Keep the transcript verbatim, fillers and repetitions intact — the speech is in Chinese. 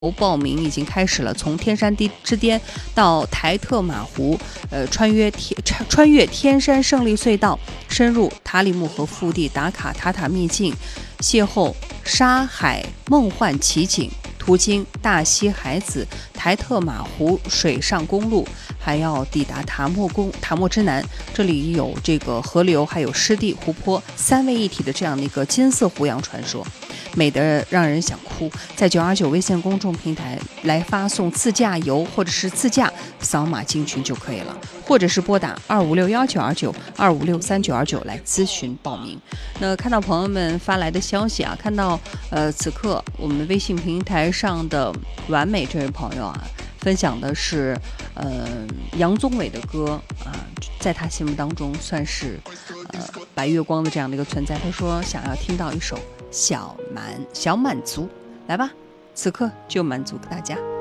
报名已经开始了，从天山地之巅到台特马湖，呃，穿越天穿越天山胜利隧道，深入塔里木河腹地，打卡塔塔秘境，邂逅沙海梦幻奇景，途经大溪海子、台特马湖水上公路，还要抵达塔莫宫塔莫之南。这里有这个河流，还有湿地、湖泊三位一体的这样的一个金色湖洋传说。美得让人想哭，在九二九微信公众平台来发送自驾游或者是自驾，扫码进群就可以了，或者是拨打二五六幺九二九二五六三九二九来咨询报名。那看到朋友们发来的消息啊，看到呃此刻我们微信平台上的完美这位朋友啊，分享的是呃杨宗纬的歌啊，在他心目当中算是呃白月光的这样的一个存在。他说想要听到一首小满小满足，来吧，此刻就满足大家。